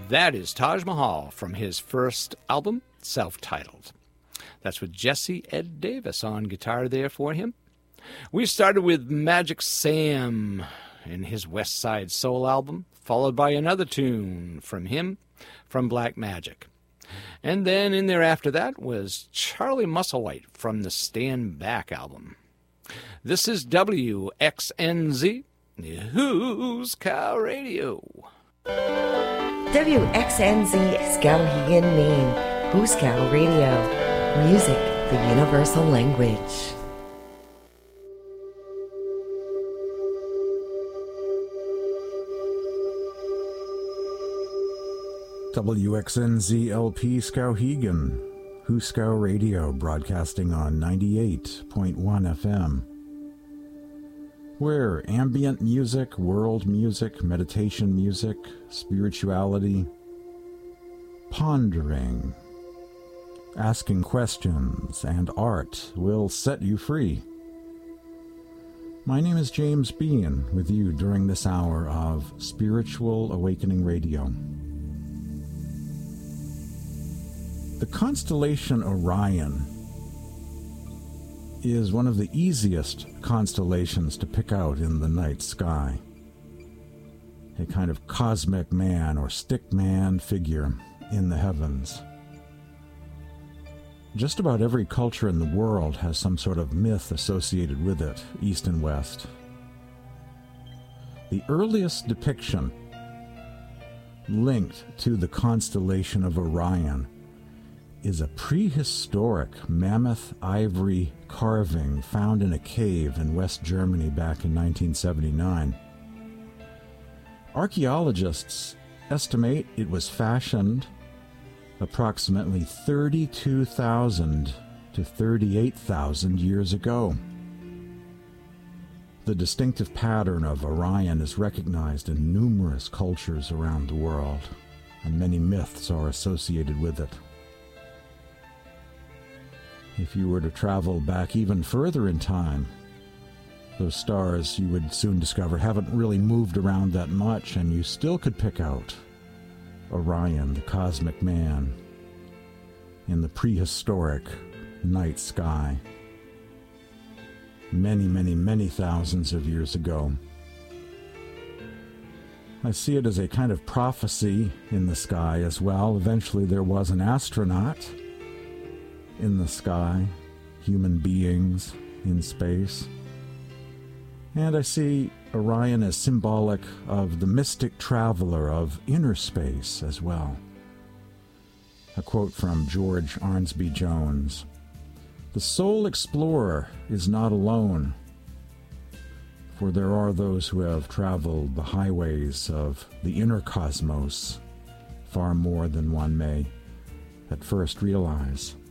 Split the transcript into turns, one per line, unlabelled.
That is Taj Mahal from his first album, self-titled. That's with Jesse Ed Davis on guitar there for him. We started with Magic Sam in his West Side Soul album, followed by another tune from him from Black Magic. And then in there after that was Charlie Musselwhite from the Stand Back album. This is WXNZ, Who's Cow Radio.
WXNZ Skowhegan, Maine. Who's Cow Radio. Music, the universal language.
WXNZ-LP Skowhegan, Huskow Radio, broadcasting on 98.1 FM. Where ambient music, world music, meditation music, spirituality, pondering, asking questions, and art will set you free. My name is James Bean, with you during this hour of Spiritual Awakening Radio. The constellation Orion is one of the easiest constellations to pick out in the night sky. A kind of cosmic man or stick man figure in the heavens. Just about every culture in the world has some sort of myth associated with it, east and west. The earliest depiction linked to the constellation of Orion is a prehistoric mammoth ivory carving found in a cave in West Germany back in 1979. Archaeologists estimate it was fashioned approximately 32,000 to 38,000 years ago. The distinctive pattern of Orion is recognized in numerous cultures around the world, and many myths are associated with it. If you were to travel back even further in time, those stars, you would soon discover, haven't really moved around that much, and you still could pick out Orion, the cosmic man, in the prehistoric night sky many, many, many thousands of years ago. I see it as a kind of prophecy in the sky as well. Eventually there was an astronaut in the sky, human beings in space. And I see Orion as symbolic of the mystic traveler of inner space as well. A quote from George Arnsby Jones: "The soul explorer is not alone, for there are those who have traveled the highways of the inner cosmos far more than one may at first realize."